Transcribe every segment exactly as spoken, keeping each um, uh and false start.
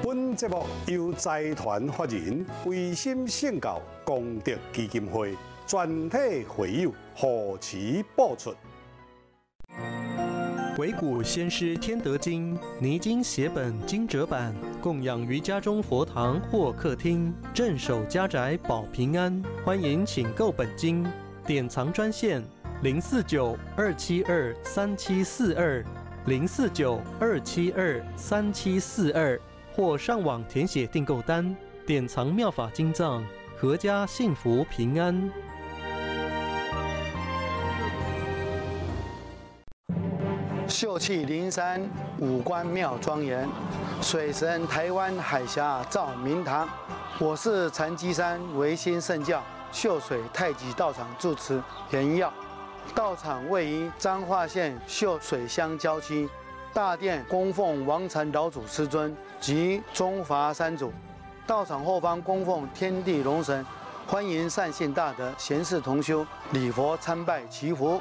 本节目由财团法人维心圣教功德基金会全体会友护持播出。 维古先师天德经泥经写本经折版，供养于家中佛堂或客厅，镇守家宅保平安。欢迎请购本经，典藏专线零四九二七二三七四二零四九二七二三七四二，或上网填写订购单，典藏妙法经藏，阖家幸福平安。 秀气灵山，五官妙庄严，水神台湾海峡照明堂。我是禅机山维新圣教秀水太极道场住持严耀。道场位于彰化县秀水乡郊区，大殿供奉王禅老祖师尊及中华三祖。道场后方供奉天地龙神，欢迎善信大德、贤士同修礼佛参拜祈福。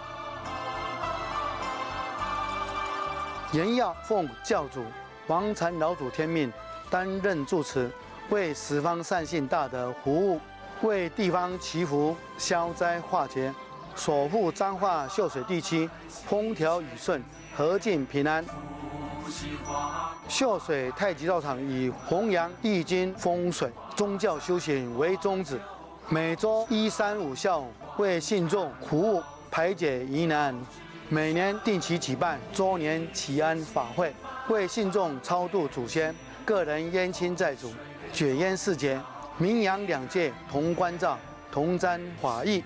严耀奉教主王禅老祖天命，担任住持，为十方善信大德服务，为地方祈福消灾化解，守护彰化秀水地区风调雨顺、和敬平安。秀水太极道场以弘扬易经风水、宗教修行为宗旨，每周一、三、五下午为信众服务，排解疑难。每年定期举办周年祈安法会，为信众超度祖先、个人冤亲债主解冤释结，名扬两界同关照、同沾法益。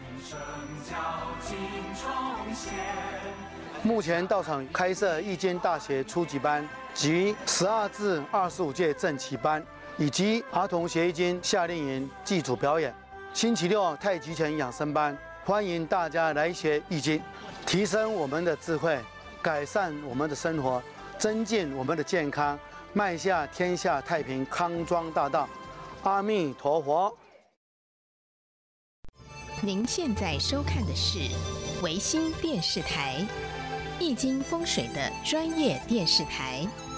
目前道场开设易经大学初级班及十二至二十五届正旗班，以及儿童学易经夏令营祭祖表演。星期六太极拳养生班，欢迎大家来学易经。提升我们的智慧，改善我们的生活，增进我们的健康，迈向天下太平康庄大道。阿弥陀佛。 您现在收看的是维新电视台，易经风水的专业电视台。